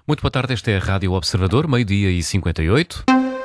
Muito boa tarde, esta é a Rádio Observador, 12h58.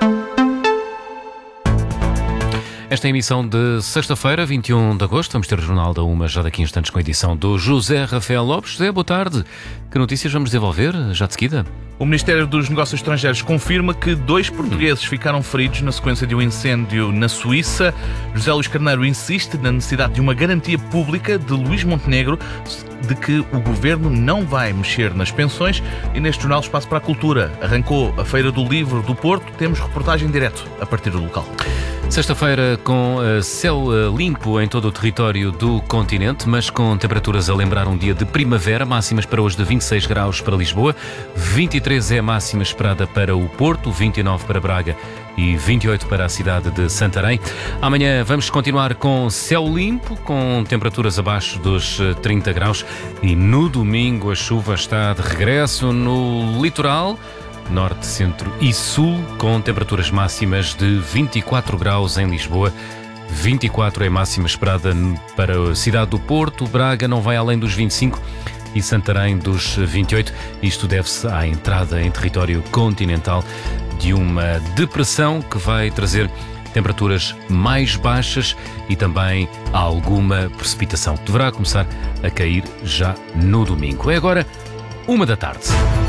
Esta é a emissão de sexta-feira, 21 de agosto. Vamos ter o Jornal da Uma já daqui a instantes com a edição do José Rafael Lopes. José, boa tarde. Que notícias vamos desenvolver já de seguida? O Ministério dos Negócios Estrangeiros confirma que 2 portugueses ficaram feridos na sequência de um incêndio na Suíça. José Luís Carneiro insiste na necessidade de uma garantia pública de Luís Montenegro de que o Governo não vai mexer nas pensões. E neste jornal Espaço para a Cultura arrancou a Feira do Livro do Porto. Temos reportagem direto a partir do local. Sexta-feira com céu limpo em todo o território do continente, mas com temperaturas a lembrar um dia de primavera, máximas para hoje de 26 graus para Lisboa, 23 é a máxima esperada para o Porto, 29 para Braga e 28 para a cidade de Santarém. Amanhã vamos continuar com céu limpo, com temperaturas abaixo dos 30 graus e no domingo a chuva está de regresso no litoral, norte, centro e sul, com temperaturas máximas de 24 graus em Lisboa, 24 é a máxima esperada para a cidade do Porto, Braga não vai além dos 25 e Santarém dos 28. Isto deve-se à entrada em território continental de uma depressão que vai trazer temperaturas mais baixas e também alguma precipitação, que deverá começar a cair já no domingo. É agora 13h.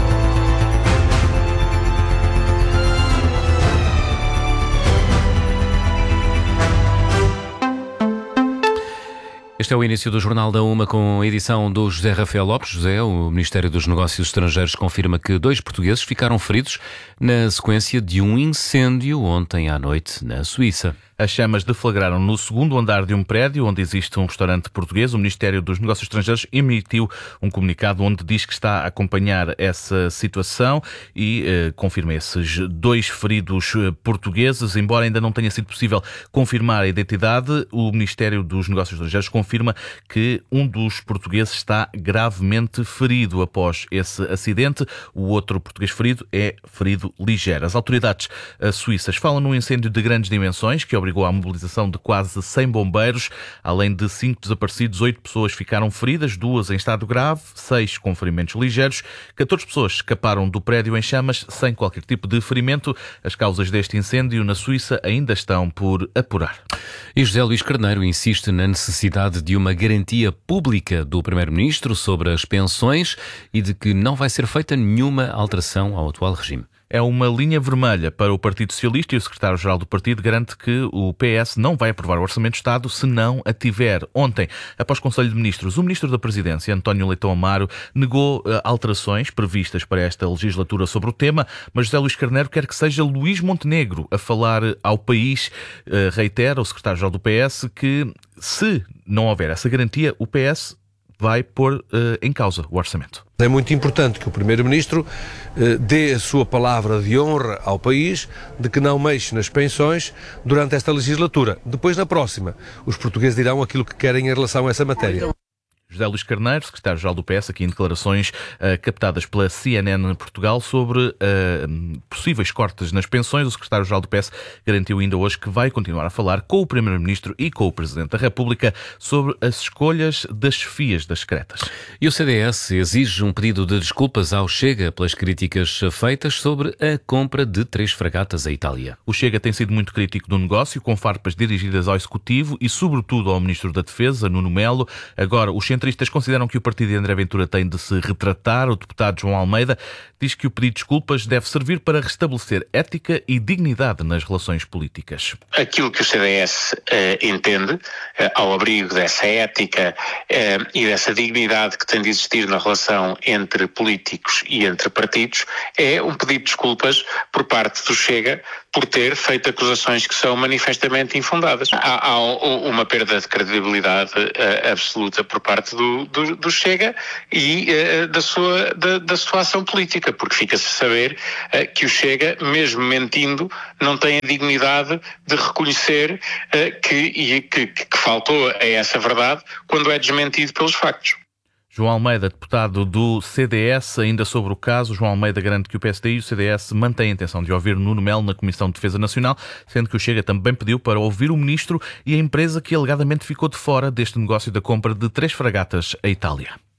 Este é o início do Jornal da Uma com a edição do José Rafael Lopes. José, o Ministério dos Negócios Estrangeiros confirma que 2 portugueses ficaram feridos na sequência de um incêndio ontem à noite na Suíça. As chamas deflagraram no segundo andar de um prédio onde existe um restaurante português. O Ministério dos Negócios Estrangeiros emitiu um comunicado onde diz que está a acompanhar essa situação e confirma esses 2 feridos portugueses. Embora ainda não tenha sido possível confirmar a identidade, o Ministério dos Negócios Estrangeiros confirma que um dos portugueses está gravemente ferido após esse acidente. O outro português ferido é ferido ligeiro. As autoridades suíças falam num incêndio de grandes dimensões que obrigou à mobilização de quase 100 bombeiros. Além de 5 desaparecidos, 8 pessoas ficaram feridas, 2 em estado grave, 6 com ferimentos ligeiros. 14 pessoas escaparam do prédio em chamas sem qualquer tipo de ferimento. As causas deste incêndio na Suíça ainda estão por apurar. E José Luís Carneiro insiste na necessidade de uma garantia pública do Primeiro-Ministro sobre as pensões e de que não vai ser feita nenhuma alteração ao atual regime. É uma linha vermelha para o Partido Socialista e o secretário-geral do partido garante que o PS não vai aprovar o Orçamento de Estado se não a tiver. Ontem, após o Conselho de Ministros, o Ministro da Presidência, António Leitão Amaro, negou alterações previstas para esta legislatura sobre o tema, mas José Luís Carneiro quer que seja Luís Montenegro a falar ao país. Reitera o secretário-geral do PS que, se não houver essa garantia, o PS vai pôr em causa o orçamento. É muito importante que o Primeiro-Ministro dê a sua palavra de honra ao país de que não mexe nas pensões durante esta legislatura. Depois, na próxima, os portugueses dirão aquilo que querem em relação a essa matéria. José Luís Carneiro, secretário-geral do PS, aqui em declarações captadas pela CNN Portugal sobre possíveis cortes nas pensões. O secretário-geral do PS garantiu ainda hoje que vai continuar a falar com o Primeiro-Ministro e com o Presidente da República sobre as escolhas das chefias das secretas. E o CDS exige um pedido de desculpas ao Chega pelas críticas feitas sobre a compra de 3 fragatas à Itália. O Chega tem sido muito crítico do negócio, com farpas dirigidas ao Executivo e, sobretudo, ao Ministro da Defesa, Nuno Melo. Agora, os centristas consideram que o partido de André Ventura tem de se retratar. O deputado João Almeida diz que o pedido de desculpas deve servir para restabelecer ética e dignidade nas relações políticas. Aquilo que o CDS entende, ao abrigo dessa ética e dessa dignidade que tem de existir na relação entre políticos e entre partidos, é um pedido de desculpas por parte do Chega por ter feito acusações que são manifestamente infundadas. Há uma perda de credibilidade absoluta por parte do Chega e da sua ação política, porque fica-se a saber que o Chega, mesmo mentindo, não tem a dignidade de reconhecer que faltou a essa verdade quando é desmentido pelos factos. João Almeida, deputado do CDS, ainda sobre o caso, João Almeida garante que o PSD e o CDS mantêm a intenção de ouvir Nuno Melo na Comissão de Defesa Nacional, sendo que o Chega também pediu para ouvir o Ministro e a empresa que alegadamente ficou de fora deste negócio da compra de 3 fragatas à Itália.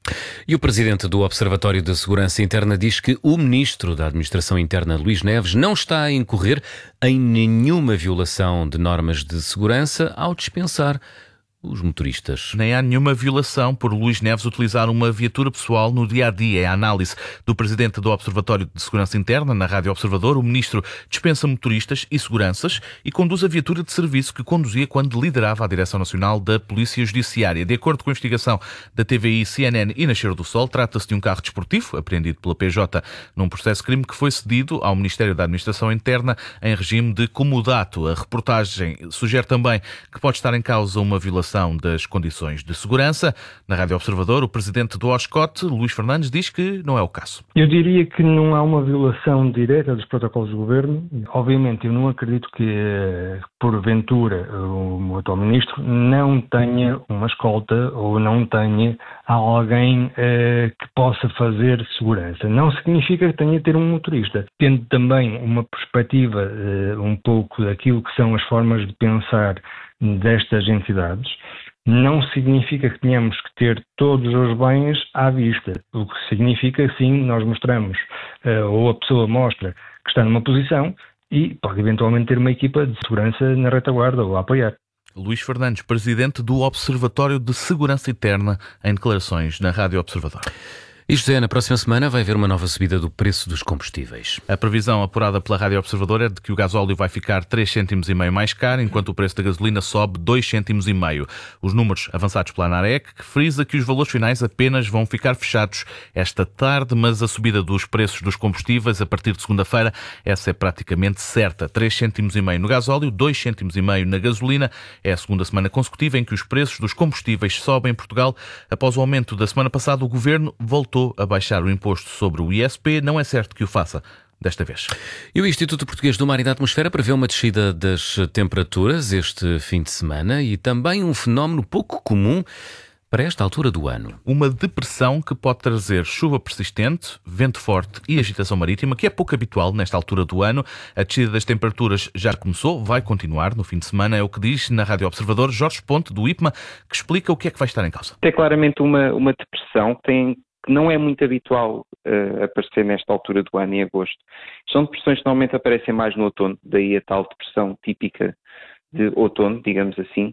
E o presidente do Observatório da Segurança Interna diz que o ministro da Administração Interna, Luís Neves, não está a incorrer em nenhuma violação de normas de segurança ao dispensar os motoristas. Nem há nenhuma violação por Luís Neves utilizar uma viatura pessoal no dia-a-dia. É a análise do presidente do Observatório de Segurança Interna, na Rádio Observador. O ministro dispensa motoristas e seguranças e conduz a viatura de serviço que conduzia quando liderava a Direção Nacional da Polícia Judiciária. De acordo com a investigação da TVI, CNN e Nascer do Sol, trata-se de um carro desportivo, apreendido pela PJ num processo de crime que foi cedido ao Ministério da Administração Interna em regime de comodato. A reportagem sugere também que pode estar em causa uma violação das condições de segurança. Na Rádio Observador, o presidente do OSCOT, Luís Fernandes, diz que não é o caso. Eu diria que não há uma violação direta dos protocolos do governo. Obviamente, eu não acredito que, porventura, o atual ministro não tenha uma escolta ou não tenha alguém que possa fazer segurança. Não significa que tenha de ter um motorista. Tendo também uma perspectiva um pouco daquilo que são as formas de pensar destas entidades, não significa que tenhamos que ter todos os bens à vista. O que significa, sim, nós mostramos, ou a pessoa mostra que está numa posição e pode eventualmente ter uma equipa de segurança na retaguarda ou a apoiar. Luís Fernandes, presidente do Observatório de Segurança Interna, em declarações na Rádio Observador. E José, na próxima semana vai haver uma nova subida do preço dos combustíveis. A previsão apurada pela Rádio Observador é de que o gasóleo vai ficar 3,5 cêntimos mais caro, enquanto o preço da gasolina sobe 2,5 cêntimos. Os números avançados pela ANAREC, que frisa que os valores finais apenas vão ficar fechados esta tarde, mas a subida dos preços dos combustíveis a partir de segunda-feira, essa é praticamente certa. 3,5 cêntimos no gasóleo, 2,5 cêntimos na gasolina. É a segunda semana consecutiva em que os preços dos combustíveis sobem em Portugal. Após o aumento da semana passada, o Governo voltou a baixar o imposto sobre o ISP. Não é certo que o faça desta vez. E o Instituto Português do Mar e da Atmosfera prevê uma descida das temperaturas este fim de semana e também um fenómeno pouco comum para esta altura do ano. Uma depressão que pode trazer chuva persistente, vento forte e agitação marítima, que é pouco habitual nesta altura do ano. A descida das temperaturas já começou, vai continuar no fim de semana, é o que diz na Rádio Observador Jorge Ponte, do IPMA, que explica o que é que vai estar em causa. É claramente uma depressão que não é muito habitual aparecer nesta altura do ano, em agosto. São depressões que normalmente aparecem mais no outono, daí a tal depressão típica de outono, digamos assim.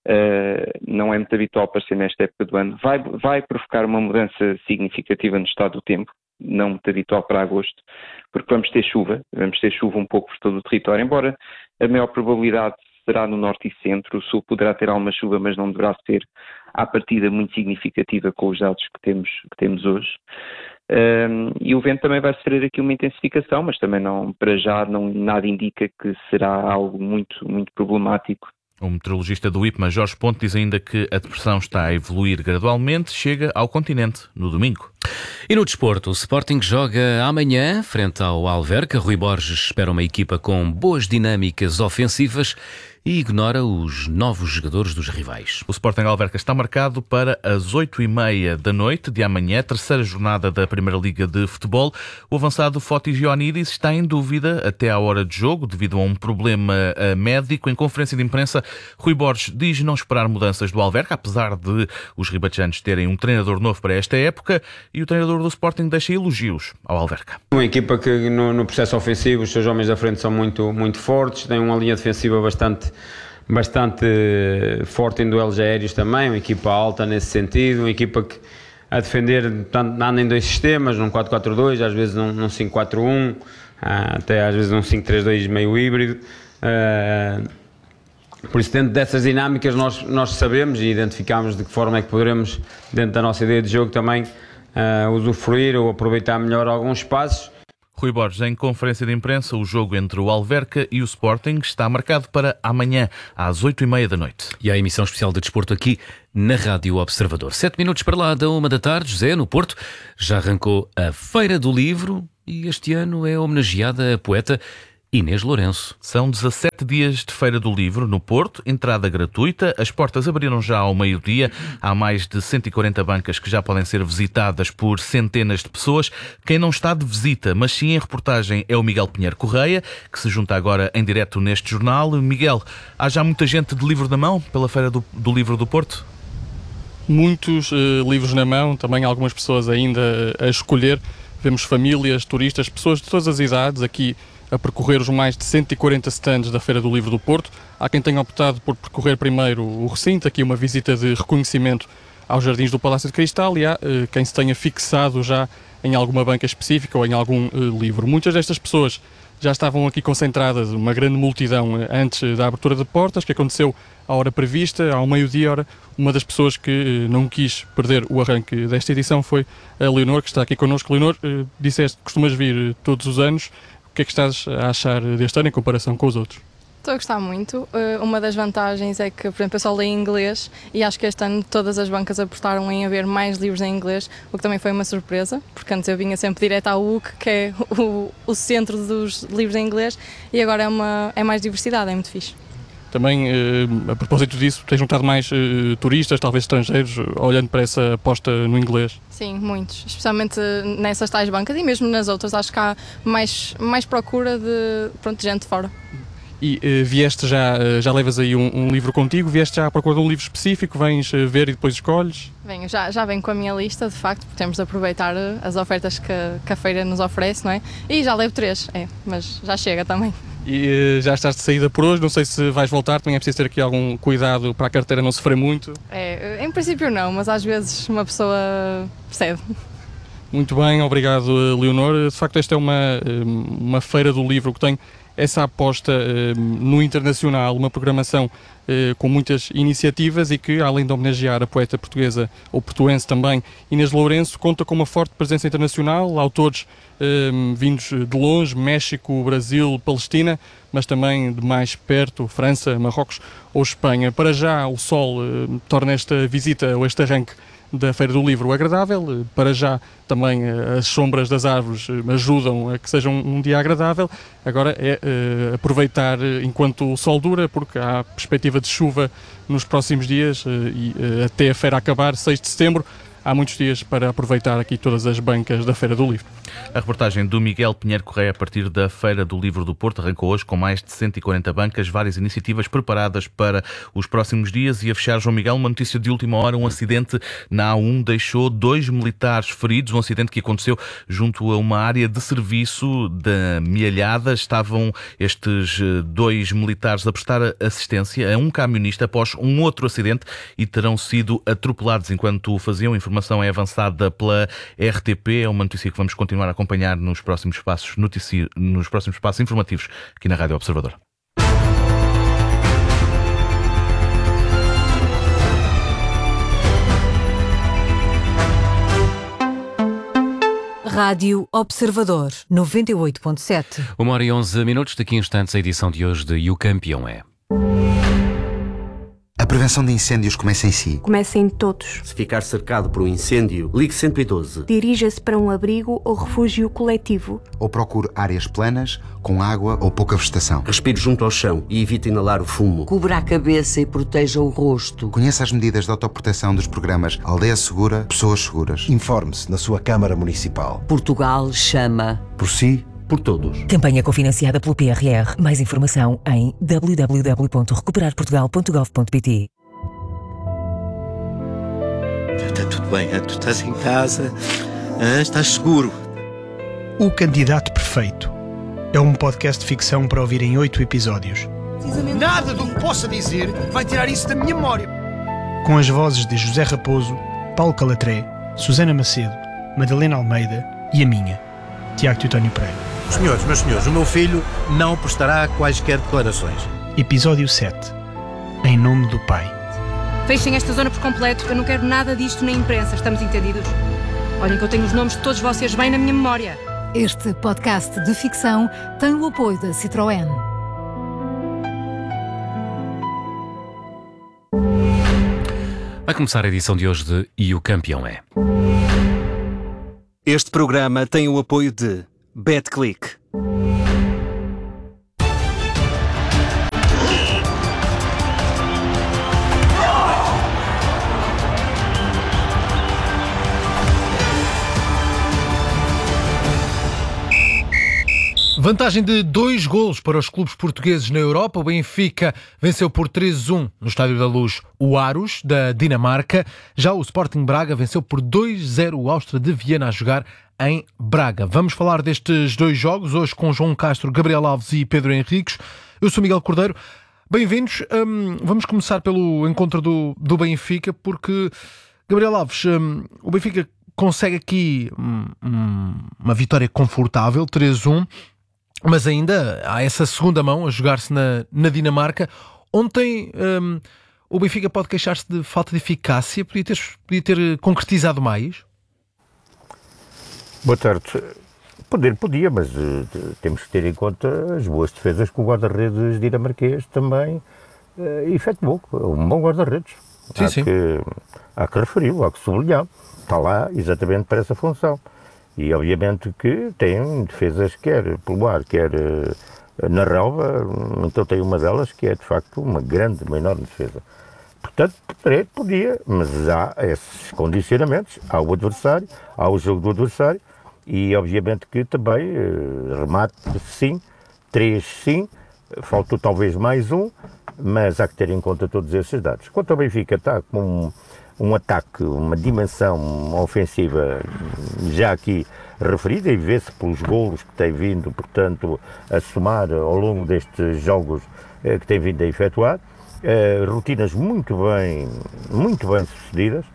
Não é muito habitual aparecer nesta época do ano. Vai provocar uma mudança significativa no estado do tempo, não muito habitual para agosto, porque vamos ter chuva um pouco por todo o território, embora a maior probabilidade será no norte e centro. O sul poderá ter alguma chuva, mas não deverá ser à partida muito significativa com os dados que temos hoje. E o vento também vai sofrer aqui uma intensificação, mas também para já nada indica que será algo muito, muito problemático. O meteorologista do IPMA, Jorge Ponte, diz ainda que a depressão está a evoluir gradualmente, chega ao continente no domingo. E no desporto, o Sporting joga amanhã frente ao Alverca. Rui Borges espera uma equipa com boas dinâmicas ofensivas e ignora os novos jogadores dos rivais. O Sporting Alverca está marcado para as 8h30 da noite de amanhã, terceira jornada da Primeira Liga de Futebol. O avançado Fotis Ioannidis está em dúvida até à hora de jogo, devido a um problema médico. Em conferência de imprensa, Rui Borges diz não esperar mudanças do Alverca, apesar de os ribatejanos terem um treinador novo para esta época, e o treinador do Sporting deixa elogios ao Alverca. Uma equipa que no processo ofensivo os seus homens da frente são muito, muito fortes, tem uma linha defensiva bastante forte em duelos aéreos também, uma equipa alta nesse sentido, uma equipa que a defender anda em dois sistemas, num 4-4-2, às vezes num 5-4-1, até às vezes num 5-3-2 meio híbrido. Por isso, dentro dessas dinâmicas, nós sabemos e identificamos de que forma é que poderemos, dentro da nossa ideia de jogo, também usufruir ou aproveitar melhor alguns espaços. Rui Borges, em conferência de imprensa, o jogo entre o Alverca e o Sporting está marcado para amanhã, às 8h30 da noite. E a emissão especial de desporto aqui na Rádio Observador. 7 minutos para lá da 1 da tarde, José, no Porto, já arrancou a Feira do Livro e este ano é homenageada a poeta Inês Lourenço. São 17 dias de Feira do Livro no Porto, entrada gratuita, as portas abriram já ao meio-dia, há mais de 140 bancas que já podem ser visitadas por centenas de pessoas. Quem não está de visita, mas sim em reportagem, é o Miguel Pinheiro Correia, que se junta agora em direto neste jornal. Miguel, há já muita gente de livro na mão pela Feira do Livro do Porto? muitos livros na mão, também algumas pessoas ainda a escolher. Vemos famílias, turistas, pessoas de todas as idades aqui a percorrer os mais de 140 stands da Feira do Livro do Porto. Há quem tenha optado por percorrer primeiro o recinto, aqui uma visita de reconhecimento aos jardins do Palácio de Cristal, e há quem se tenha fixado já em alguma banca específica ou em algum livro. Muitas destas pessoas já estavam aqui concentradas, uma grande multidão antes da abertura de portas, que aconteceu à hora prevista, ao meio-dia. Uma das pessoas que não quis perder o arranque desta edição foi a Leonor, que está aqui connosco. Leonor, disseste que costumas vir todos os anos. O que é que estás a achar deste ano em comparação com os outros? Estou a gostar muito. Uma das vantagens é que, por exemplo, eu só leio em inglês e acho que este ano todas as bancas apostaram em haver mais livros em inglês, o que também foi uma surpresa, porque antes eu vinha sempre direto ao UC, que é o centro dos livros em inglês, e agora é mais diversidade, é muito fixe. Também, a propósito disso, tens juntado mais turistas, talvez estrangeiros, olhando para essa aposta no inglês? Sim, muitos, especialmente nessas tais bancas e mesmo nas outras, acho que há mais procura de gente de fora. E vieste já levas aí um livro contigo, vieste já à procura de um livro específico, vens ver e depois escolhes? Venho, já venho com a minha lista, de facto, porque temos de aproveitar as ofertas que a feira nos oferece, não é? E já levo 3, mas já chega também. E já estás de saída por hoje, não sei se vais voltar, também é preciso ter aqui algum cuidado para a carteira não sofrer muito. Em princípio não, mas às vezes uma pessoa percebe. Muito bem, obrigado Leonor. De facto esta é uma feira do livro que tem essa aposta no internacional, uma programação com muitas iniciativas e que, além de homenagear a poeta portuguesa, ou portuense também, Inês Lourenço, conta com uma forte presença internacional, autores vindos de longe, México, Brasil, Palestina, mas também de mais perto, França, Marrocos ou Espanha. Para já o sol torna esta visita ou este arranque da Feira do Livro agradável. Para já também as sombras das árvores ajudam a que seja um dia agradável. Agora é aproveitar enquanto o sol dura, porque há perspectiva de chuva nos próximos dias e até a feira acabar, 6 de setembro, há muitos dias para aproveitar aqui todas as bancas da Feira do Livro. A reportagem do Miguel Pinheiro Correia a partir da Feira do Livro do Porto arrancou hoje com mais de 140 bancas, várias iniciativas preparadas para os próximos dias. E a fechar, João Miguel, uma notícia de última hora: um acidente na A1 deixou 2 militares feridos, um acidente que aconteceu junto a uma área de serviço da Mialhada. Estavam estes 2 militares a prestar assistência a um camionista após um outro acidente e terão sido atropelados enquanto o faziam. A informação é avançada pela RTP, é uma notícia que vamos continuar a acompanhar nos próximos passos informativos aqui na Rádio Observador. Rádio Observador 98.7. 1h11, daqui a instantes a edição de hoje de E o Campeão é. A prevenção de incêndios começa em si. Começa em todos. Se ficar cercado por um incêndio, ligue 112. Dirija-se para um abrigo ou refúgio coletivo. Ou procure áreas planas, com água ou pouca vegetação. Respire junto ao chão e evite inalar o fumo. Cubra a cabeça e proteja o rosto. Conheça as medidas de autoproteção dos programas Aldeia Segura, Pessoas Seguras. Informe-se na sua Câmara Municipal. Portugal chama. Por si, por todos. Campanha cofinanciada pelo PRR. Mais informação em www.recuperarportugal.gov.pt. Está tudo bem, tu estás em casa, estás seguro. O Candidato Perfeito é um podcast de ficção para ouvir em 8 episódios. Nada do que possa dizer vai tirar isso da minha memória. Com as vozes de José Raposo, Paulo Calatré, Susana Macedo, Madalena Almeida e a minha, Tiago Teotónio Pereira. Senhores, meus senhores, o meu filho não prestará quaisquer declarações. Episódio 7. Em nome do Pai. Fechem esta zona por completo, eu não quero nada disto na imprensa, estamos entendidos? Olhem que eu tenho os nomes de todos vocês bem na minha memória. Este podcast de ficção tem o apoio da Citroën. Vai começar a edição de hoje de E o Campeão é. Este programa tem o apoio de BetClick. Vantagem de 2 golos para os clubes portugueses na Europa. O Benfica venceu por 3-1 no Estádio da Luz o Aarhus, da Dinamarca. Já o Sporting Braga venceu por 2-0 o Áustria de Viena a jogar em Braga. Vamos falar destes 2 jogos hoje com João Castro, Gabriel Alves e Pedro Henriques. Eu sou Miguel Cordeiro. Bem-vindos. Vamos começar pelo encontro do Benfica, porque, Gabriel Alves, o Benfica consegue aqui uma vitória confortável, 3-1, mas ainda há essa segunda mão a jogar-se na Dinamarca. Ontem o Benfica pode queixar-se de falta de eficácia, podia ter concretizado mais? Boa tarde. Podia, mas temos que ter em conta as boas defesas que o guarda-redes dinamarquês também efetuou. Um bom guarda-redes. Há que referi-lo, há que sublinhar. Está lá exatamente para essa função. E obviamente que tem defesas quer pelo ar, quer na relva, então tem uma delas que é de facto uma enorme defesa. Portanto, podia, mas há esses condicionamentos, há o adversário, há o jogo do adversário e obviamente que também remate sim, 3 sim, faltou talvez mais um, mas há que ter em conta todos esses dados. Quanto ao Benfica, está com um ataque, uma dimensão ofensiva já aqui referida e vê-se pelos golos que tem vindo, portanto, a somar ao longo destes jogos que tem vindo a efetuar. Rotinas muito bem sucedidas,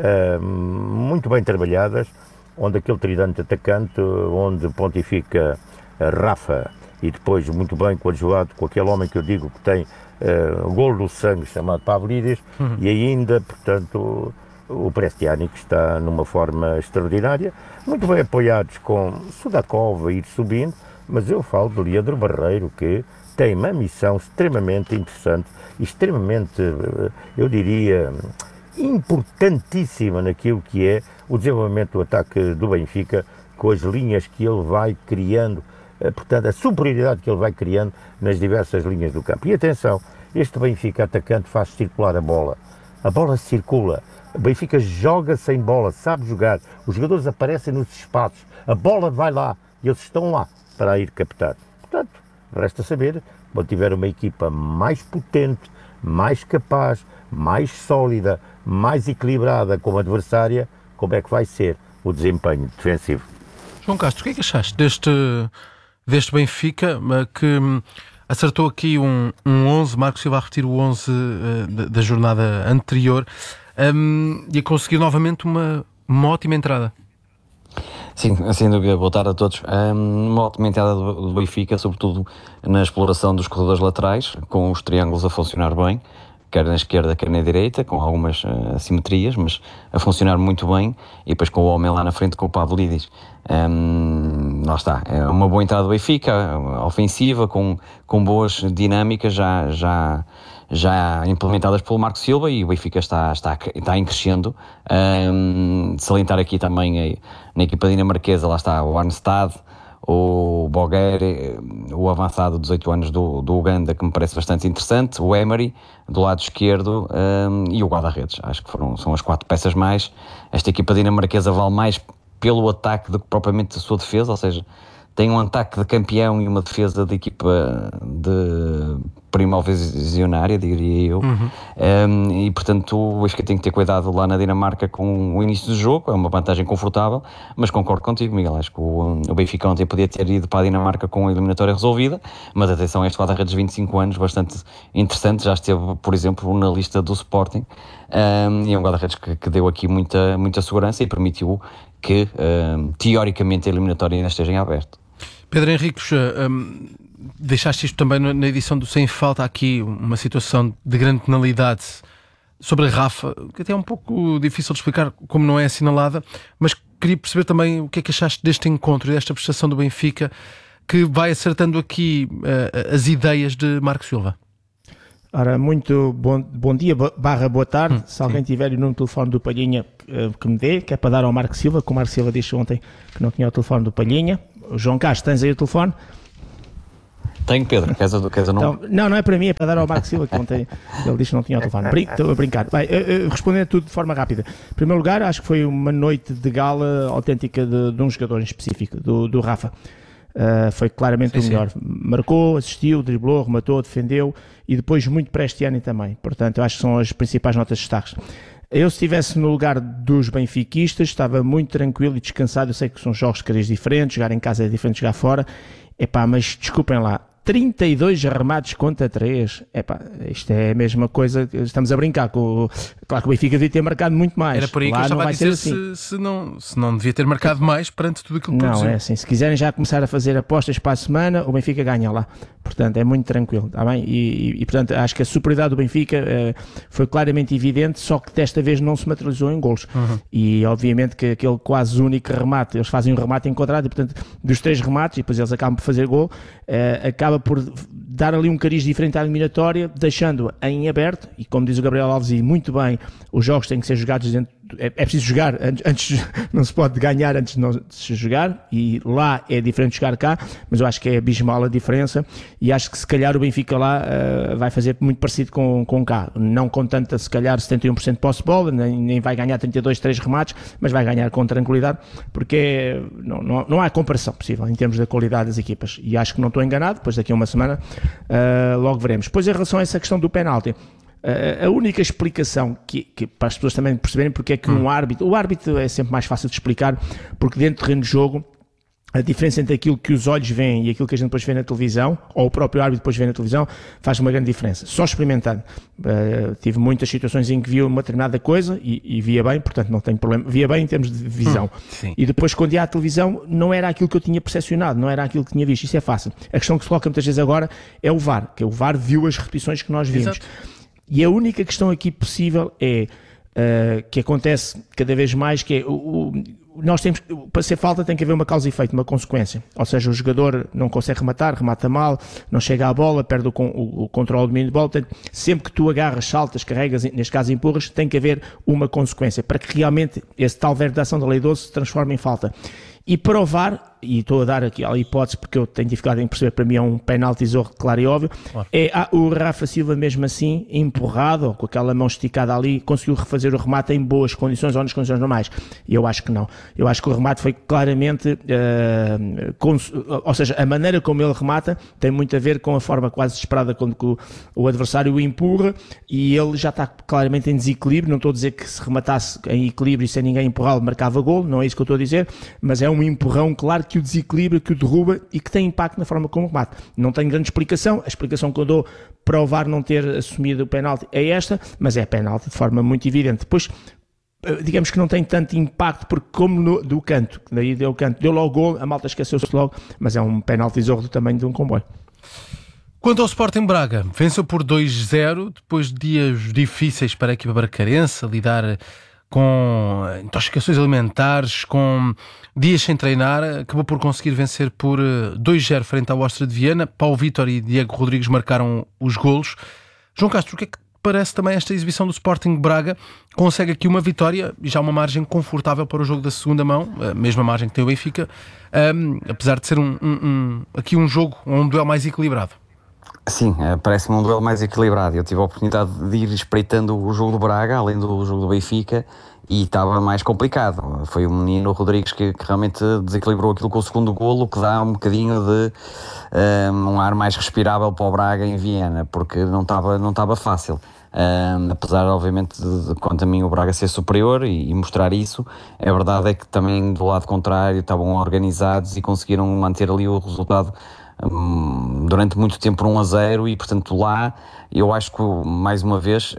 muito bem trabalhadas, onde aquele tridente atacante, onde pontifica Rafa e depois muito bem coadjuvado com aquele homem que eu digo que tem o golo do sangue chamado Pavlidis, e ainda, portanto, o Prestiani que está numa forma extraordinária, muito bem apoiados com Sudakov a ir subindo, mas eu falo de Leandro Barreiro, que tem uma missão extremamente interessante e extremamente, eu diria, importantíssima naquilo que é o desenvolvimento do ataque do Benfica, com as linhas que ele vai criando, portanto, a superioridade que ele vai criando nas diversas linhas do campo. E atenção, este Benfica atacante faz circular a bola circula, o Benfica joga sem bola, sabe jogar, os jogadores aparecem nos espaços, a bola vai lá, e eles estão lá para ir captar. Portanto, resta saber, quando tiver uma equipa mais potente, mais capaz, mais sólida, mais equilibrada como adversária, como é que vai ser o desempenho defensivo. João Castro, o que é que achaste deste Benfica, que acertou aqui um 11, Marcos Silva a repetir o 11 da jornada anterior, e a conseguir novamente uma ótima entrada? Sim, sem dúvida. Boa tarde a todos. Uma ótima entrada do Benfica, sobretudo na exploração dos corredores laterais, com os triângulos a funcionar bem, quer na esquerda, quer na direita, com algumas assimetrias, mas a funcionar muito bem, e depois com o homem lá na frente, com o Pavlidis. Lá está, é uma boa entrada do Benfica, ofensiva, com boas dinâmicas já implementadas pelo Marco Silva, e o Benfica está em crescendo. Salientar aqui também na equipa dinamarquesa, lá está o Arnstad, o Boguer, o avançado de 18 anos do Uganda, que me parece bastante interessante, o Emery do lado esquerdo, e o guarda-redes. Acho que são as 4 peças mais. Esta equipa dinamarquesa vale mais pelo ataque do que propriamente a sua defesa, ou seja, tem um ataque de campeão e uma defesa de equipa de primovisionária, diria eu. E portanto o Benfica tem que ter cuidado lá na Dinamarca com o início do jogo. É uma vantagem confortável, mas concordo contigo, Miguel, acho que o Benfica ontem podia ter ido para a Dinamarca com a eliminatória resolvida, mas atenção a este guarda-redes de 25 anos, bastante interessante, já esteve, por exemplo, na lista do Sporting, e é um guarda-redes que deu aqui muita segurança e permitiu que teoricamente a eliminatória ainda esteja em aberto. Pedro Henriques, deixaste isto também na edição do Sem Falta, aqui uma situação de grande penalidade sobre a Rafa, que até é um pouco difícil de explicar como não é assinalada, mas queria perceber também o que é que achaste deste encontro e desta prestação do Benfica, que vai acertando aqui as ideias de Marco Silva. Ora, muito bom dia, boa tarde. Se alguém tiver o número de telefone do Palhinha, que me dê, que é para dar ao Marco Silva, que o Marco Silva disse ontem que não tinha o telefone do Palhinha. O João Castro, tens aí o telefone? Tenho, Pedro. Queres o número? Então, não é para mim, é para dar ao Marco Silva, que ontem ele disse que não tinha o telefone. Estou a brincar. Bem, respondendo tudo de forma rápida. Em primeiro lugar, acho que foi uma noite de gala autêntica de um jogador em específico, do Rafa. foi claramente o melhor. Marcou, assistiu, driblou, rematou, defendeu e depois muito para este ano também. Portanto, eu acho que são as principais notas de destaques. Eu, se estivesse no lugar dos benfiquistas, estava muito tranquilo e descansado. Eu sei que são jogos de cariz diferentes, jogar em casa é diferente de jogar fora. Mas desculpem lá, 32 remates contra 3. Isto é a mesma coisa, estamos a brincar com. Claro que o Benfica devia ter marcado muito mais. Era por aí que eu estava a dizer se não devia ter marcado mais perante tudo aquilo que produziu. Não, é assim, se quiserem já começar a fazer apostas para a semana, o Benfica ganha lá. Portanto, é muito tranquilo, está bem? E portanto, acho que a superioridade do Benfica foi claramente evidente, só que desta vez não se materializou em golos. E obviamente que aquele quase único remate, eles fazem um remate enquadrado e portanto, dos 3 remates, e depois eles acabam por fazer gol, acaba por dar ali um cariz diferente à eliminatória, deixando em aberto, e como diz o Gabriel Alves, e muito bem, os jogos têm que ser jogados dentro, é preciso jogar, antes não se pode ganhar antes de não se jogar, e lá é diferente de jogar cá, mas eu acho que é abismal a diferença, e acho que se calhar o Benfica lá vai fazer muito parecido com cá, não com tanta, se calhar 71% de posse de bola, nem vai ganhar 32, 3 remates, mas vai ganhar com tranquilidade, porque não há comparação possível em termos da qualidade das equipas, e acho que não estou enganado, depois daqui a uma semana logo veremos. Depois em relação a essa questão do penalti, a única explicação que para as pessoas também perceberem porque é que o árbitro é sempre mais fácil de explicar, porque dentro do terreno de jogo a diferença entre aquilo que os olhos veem e aquilo que a gente depois vê na televisão, ou o próprio árbitro depois vê na televisão, faz uma grande diferença. Só experimentando. Tive muitas situações em que via uma determinada coisa e via bem, portanto não tenho problema. Via bem em termos de visão. E depois, quando ia à televisão, não era aquilo que eu tinha percepcionado, não era aquilo que tinha visto. Isso é fácil. A questão que se coloca muitas vezes agora é o VAR, que o VAR viu as repetições que nós vimos. Exato. E a única questão aqui possível é que acontece cada vez mais, que é nós temos, para ser falta tem que haver uma causa e efeito, uma consequência, ou seja, o jogador não consegue rematar, remata mal, não chega à bola, perde o controle do domínio de bola, portanto, sempre que tu agarras, saltas, carregas, neste caso empurras, tem que haver uma consequência, para que realmente esse tal verbo de ação da Lei 12 se transforme em falta. E para o VAR, e estou a dar aqui a hipótese porque eu tenho dificuldade em perceber, para mim é um penalti zorro claro e óbvio, claro. O Rafa Silva mesmo assim, empurrado, ou com aquela mão esticada ali, conseguiu refazer o remate em boas condições ou nas condições normais. E eu acho que não. Eu acho que o remate foi claramente, ou seja, a maneira como ele remata tem muito a ver com a forma quase desesperada quando o adversário o empurra e ele já está claramente em desequilíbrio. Não estou a dizer que se rematasse em equilíbrio sem ninguém empurrá-lo marcava gol, não é isso que eu estou a dizer, mas é um empurrão claro que o desequilibra, que o derruba e que tem impacto na forma como remate. Não tenho grande explicação, a explicação que eu dou para o VAR não ter assumido o penalti é esta, mas é penalti de forma muito evidente. Depois, digamos que não tem tanto impacto, porque como do canto, daí deu o canto, deu logo o gol, a malta esqueceu-se logo, mas é um penalti zorro do tamanho de um comboio. Quanto ao Sporting Braga, venceu por 2-0, depois de dias difíceis para a equipa bracarense, a lidar com intoxicações alimentares, com dias sem treinar, acabou por conseguir vencer por 2-0 frente ao Áustria de Viena. Paulo Vítor e Diego Rodrigues marcaram os golos. João Castro, o que é que parece também esta exibição do Sporting Braga? Consegue aqui uma vitória e já uma margem confortável para o jogo da segunda mão, a mesma margem que tem o Benfica, apesar de ser aqui um jogo, um duelo mais equilibrado. Sim, parece-me um duelo mais equilibrado. Eu tive a oportunidade de ir espreitando o jogo do Braga, além do jogo do Benfica, e estava mais complicado. Foi o menino Rodrigues que realmente desequilibrou aquilo com o segundo golo, que dá um bocadinho de um ar mais respirável para o Braga em Viena, porque não estava fácil. Apesar, obviamente, de quanto a mim o Braga ser superior e mostrar isso, a verdade é que também do lado contrário estavam organizados e conseguiram manter ali o resultado durante muito tempo 1-0 e portanto lá eu acho que mais uma vez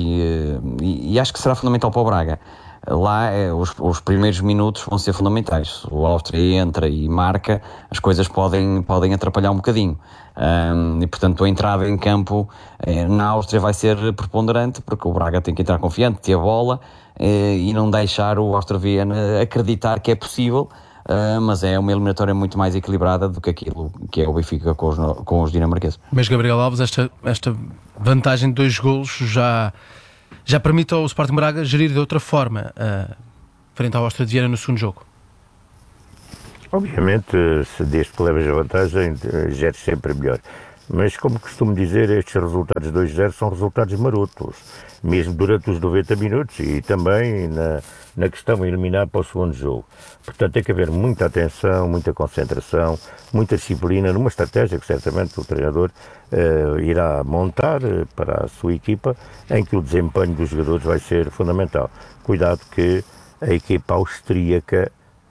e acho que será fundamental para o Braga. Lá os primeiros minutos vão ser fundamentais. O Áustria entra e marca, as coisas podem atrapalhar um bocadinho e portanto a entrada em campo na Áustria vai ser preponderante, porque o Braga tem que entrar confiante, ter a bola e não deixar o Áustria Viena acreditar que é possível. Mas é uma eliminatória muito mais equilibrada do que aquilo que é o Benfica com os dinamarqueses. Mas Gabriel Alves, esta vantagem de 2 golos já permite ao Sporting Braga gerir de outra forma frente ao Áustria de Viena no segundo jogo? Obviamente, se desde que levas a vantagem, geres sempre melhor. Mas, como costumo dizer, estes resultados 2-0 são resultados marotos, mesmo durante os 90 minutos e também na questão a eliminar para o segundo jogo. Portanto, tem que haver muita atenção, muita concentração, muita disciplina numa estratégia que certamente o treinador irá montar para a sua equipa, em que o desempenho dos jogadores vai ser fundamental. Cuidado que a equipa austríaca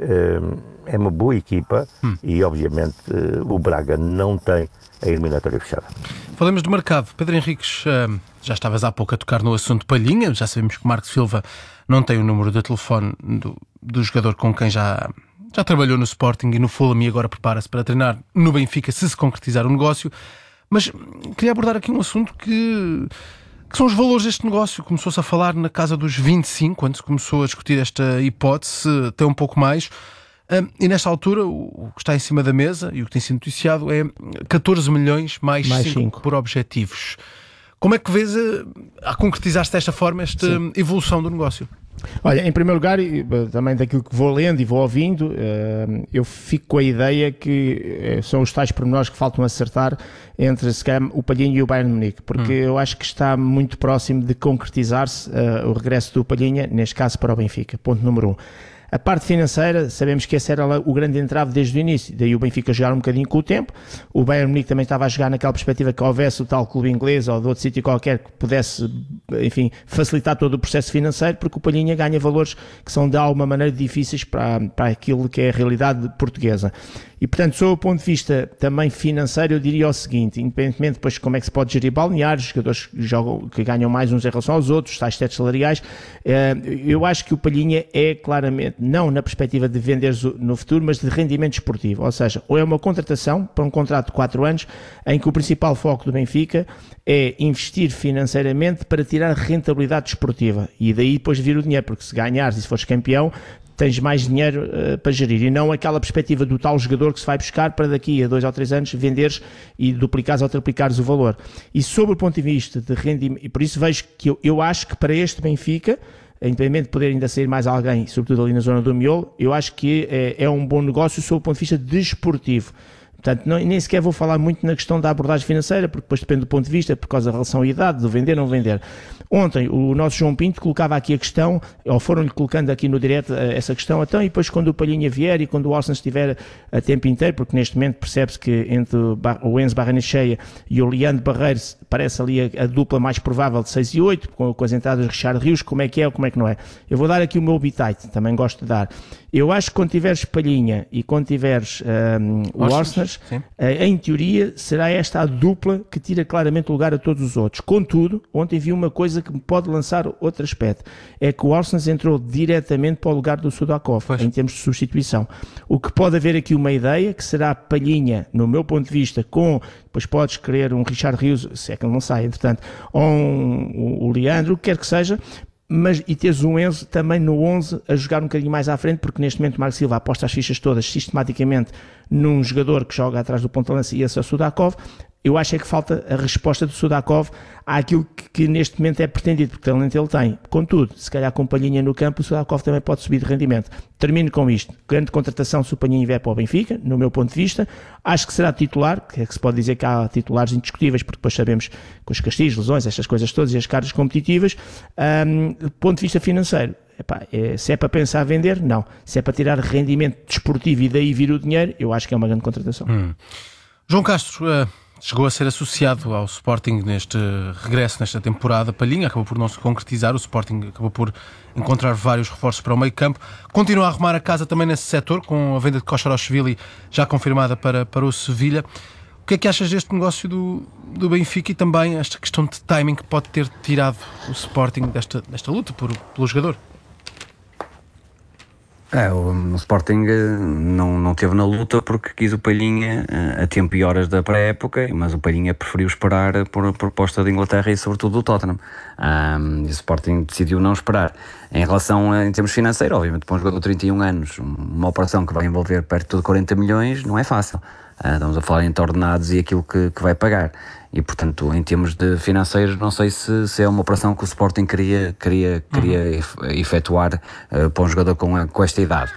é uma boa equipa e, obviamente, o Braga não tem a eliminatória fechada. Falamos de mercado. Pedro Henriques, já estavas há pouco a tocar no assunto Palhinha. Já sabemos que o Marco Silva não tem o número de telefone do jogador com quem já trabalhou no Sporting e no Fulham e agora prepara-se para treinar no Benfica se concretizar o negócio. Mas queria abordar aqui um assunto que são os valores deste negócio. Começou-se a falar na casa dos 25, quando se começou a discutir esta hipótese, até um pouco mais. E nesta altura, o que está em cima da mesa e o que tem sido noticiado é 14 milhões mais 5 por objetivos. Como é que vês a concretizar-se desta forma esta evolução do negócio? Olha, em primeiro lugar, também daquilo que vou lendo e vou ouvindo, eu fico com a ideia que são os tais pormenores que faltam acertar entre o Palhinha e o Bayern de Munique, porque eu acho que está muito próximo de concretizar-se o regresso do Palhinha, neste caso para o Benfica. Ponto número 1. A parte financeira, sabemos que esse era o grande entrave desde o início, daí o Benfica jogar um bocadinho com o tempo. O Bayern Munique também estava a jogar naquela perspectiva que houvesse o tal clube inglês ou de outro sítio qualquer que pudesse, enfim, facilitar todo o processo financeiro, porque o Palhinha ganha valores que são de alguma maneira difíceis para aquilo que é a realidade portuguesa. E, portanto, sob o ponto de vista também financeiro, eu diria o seguinte, independentemente depois de como é que se pode gerir balneários, jogadores que ganham mais uns em relação aos outros, tais tetos salariais, eu acho que o Palhinha é claramente, não na perspectiva de vender no futuro, mas de rendimento esportivo. Ou seja, ou é uma contratação para um contrato de 4 anos, em que o principal foco do Benfica é investir financeiramente para tirar rentabilidade esportiva. E daí depois vir o dinheiro, porque se ganhares e se fores campeão, tens mais dinheiro para gerir, e não aquela perspectiva do tal jogador que se vai buscar para daqui a 2 ou 3 anos venderes e duplicares ou triplicares o valor. E sobre o ponto de vista de rendimento, e por isso vejo que eu acho que para este Benfica, independente de poder ainda sair mais alguém, sobretudo ali na zona do miolo, eu acho que é um bom negócio sob o ponto de vista desportivo. Portanto, nem sequer vou falar muito na questão da abordagem financeira, porque depois depende do ponto de vista, por causa da relação à idade, do vender ou não vender. Ontem, o nosso João Pinto colocava aqui a questão, ou foram-lhe colocando aqui no direto essa questão, então, e depois quando o Palhinha vier e quando o Orsens estiver a tempo inteiro, porque neste momento percebe-se que entre o Enzo Barrenechea e o Leandro Barreiro parece ali a dupla mais provável de 6 e 8, com as entradas de Richard Rios, como é que é ou como é que não é. Eu vou dar aqui o meu bitite, também gosto de dar. Eu acho que quando tiveres Palhinha e quando tiveres o Orsens, em teoria será esta a dupla que tira claramente o lugar a todos os outros. Contudo, ontem vi uma coisa que me pode lançar outro aspecto, é que o Orsens entrou diretamente para o lugar do Sudakov, em termos de substituição. O que pode haver aqui uma ideia, que será Palhinha, no meu ponto de vista, depois podes querer um Richard Rios, se é que ele não sai, entretanto, ou o Leandro, o que quer que seja, e teres um Enzo também no 11 a jogar um bocadinho mais à frente, porque neste momento o Marco Silva aposta as fichas todas sistematicamente num jogador que joga atrás do ponta-lança, e esse é o Sudakov. Eu acho é que falta a resposta do Sudakov àquilo que neste momento é pretendido, porque talento ele tem. Contudo, se calhar com Palhinha no campo, o Sudakov também pode subir de rendimento. Termino com isto. Grande contratação se o Palhinha vier para o Benfica, no meu ponto de vista. Acho que será titular, que é que se pode dizer que há titulares indiscutíveis, porque depois sabemos com os castigos, lesões, estas coisas todas e as cargas competitivas. Do ponto de vista financeiro, se é para pensar vender, não. Se é para tirar rendimento desportivo e daí vir o dinheiro, eu acho que é uma grande contratação. João Castro chegou a ser associado ao Sporting neste regresso, nesta temporada. Palhinha acabou por não se concretizar, o Sporting acabou por encontrar vários reforços para o meio campo. Continua a arrumar a casa também nesse setor, com a venda de Kocharoshvili já confirmada para o Sevilha. O que é que achas deste negócio do Benfica e também esta questão de timing que pode ter tirado o Sporting desta luta pelo jogador? O Sporting não teve na luta porque quis o Palhinha a tempo e horas da pré-época, mas o Palhinha preferiu esperar por proposta da Inglaterra e sobretudo do Tottenham. E o Sporting decidiu não esperar. Em relação em termos financeiros, obviamente, para um jogador de 31 anos, uma operação que vai envolver perto de 40 milhões não é fácil. Estamos a falar entre ordenados e aquilo que vai pagar. e portanto em termos de financeiros não sei se é uma operação que o Sporting queria efetuar para um jogador com esta idade.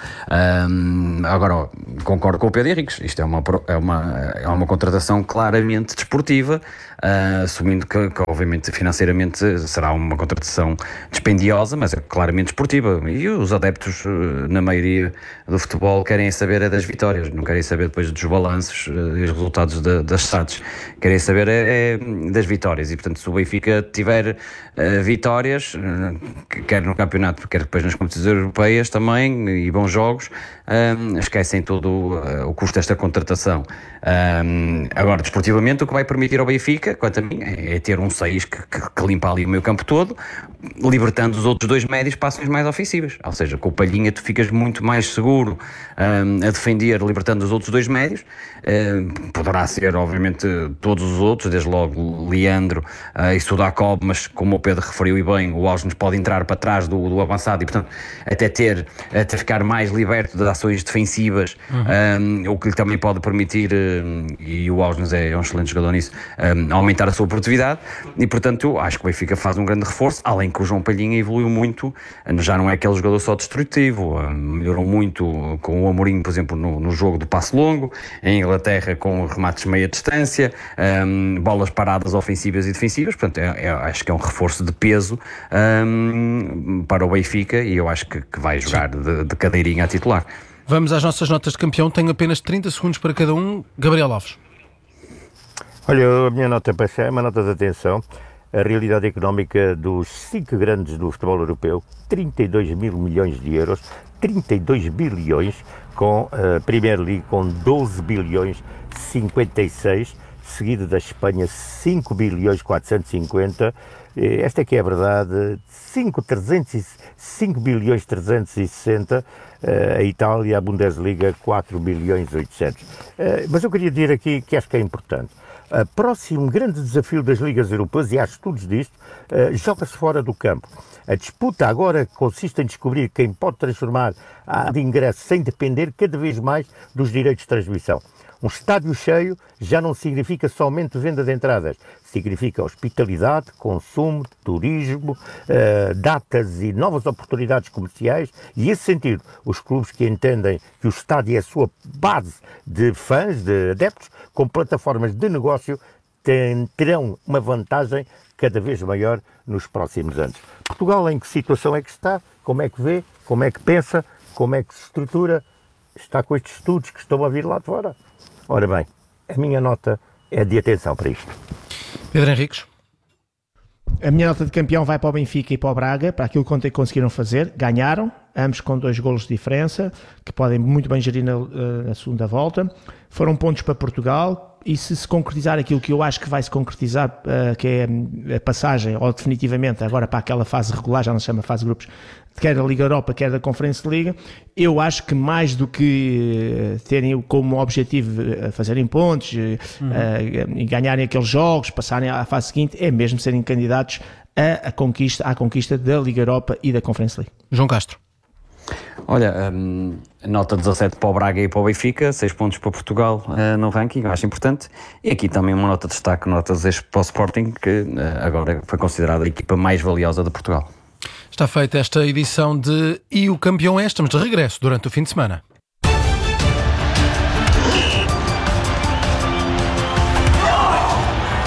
Agora, concordo com o Pedro Henriques, isto é uma contratação claramente desportiva, assumindo que obviamente financeiramente será uma contratação dispendiosa, mas é claramente desportiva, e os adeptos na maioria do futebol querem saber das vitórias, não querem saber depois dos balanços e os resultados das SADs, querem saber das vitórias, e portanto se o Benfica tiver vitórias, quer no campeonato, quer depois nas competições europeias também, e bons jogos, esquecem todo o custo desta contratação. Agora, desportivamente, o que vai permitir ao Benfica, quanto a mim, é ter um 6 que limpa ali o meio campo todo, libertando os outros 2 médios para ações mais ofensivas. Ou seja, com o Palhinha tu ficas muito mais seguro a defender, libertando os outros 2 médios. Poderá ser, obviamente, todos os outros, desde logo Leandro e Sudakov, mas como o Pedro referiu e bem, o Osnes pode entrar para trás do avançado e, portanto, até ficar mais liberto das ações defensivas, o que lhe também pode permitir, e o Osnes é um excelente jogador nisso, aumentar a sua produtividade, e portanto acho que o Benfica faz um grande reforço, além que o João Palhinha evoluiu muito, já não é aquele jogador só destrutivo, melhorou muito com o Amorim, por exemplo, no jogo do passe longo, em Inglaterra com remates de meia distância, bolas paradas ofensivas e defensivas, portanto acho que é um reforço de peso para o Benfica, e eu acho que vai jogar de cadeirinha a titular. Vamos às nossas notas de campeão, tenho apenas 30 segundos para cada um. Gabriel Alves. Olha, a minha nota para já é uma nota de atenção. A realidade económica dos 5 grandes do futebol europeu, 32 mil milhões de euros, 32 bilhões, com a Premier League com 12 bilhões 56, seguido da Espanha 5 bilhões 450, esta é que é a verdade, 5 bilhões 360, a Itália, a Bundesliga 4 bilhões 800. Mas eu queria dizer aqui que acho que é importante. O próximo grande desafio das ligas europeias, e há estudos disto, joga-se fora do campo. A disputa agora consiste em descobrir quem pode transformar a de ingresso sem depender cada vez mais dos direitos de transmissão. Um estádio cheio já não significa somente venda de entradas, significa hospitalidade, consumo, turismo, datas e novas oportunidades comerciais, e nesse sentido, os clubes que entendem que o estádio é a sua base de fãs, de adeptos, com plataformas de negócio, terão uma vantagem cada vez maior nos próximos anos. Portugal, em que situação é que está? Como é que vê? Como é que pensa? Como é que se estrutura? Está com estes estudos que estão a vir lá de fora? Ora bem, a minha nota é de atenção para isto. Pedro Henriques. A minha nota de campeão vai para o Benfica e para o Braga, para aquilo que ontem conseguiram fazer. Ganharam, ambos com 2 golos de diferença, que podem muito bem gerir na segunda volta. Foram pontos para Portugal, e se concretizar aquilo que eu acho que vai se concretizar, que é a passagem, ou definitivamente agora para aquela fase regular, já não se chama fase de grupos, quer da Liga Europa, quer da Conferência de Liga, eu acho que mais do que terem como objetivo fazerem pontos e ganharem aqueles jogos, passarem à fase seguinte, é mesmo serem candidatos à conquista da Liga Europa e da Conferência League. João Castro. Olha, nota 17 para o Braga e para o Benfica, 6 pontos para Portugal no ranking, acho importante. E aqui também uma nota de destaque, nota 10 para o Sporting, que agora foi considerada a equipa mais valiosa de Portugal. Está feita esta edição de E o Campeão é. Estamos de regresso durante o fim de semana.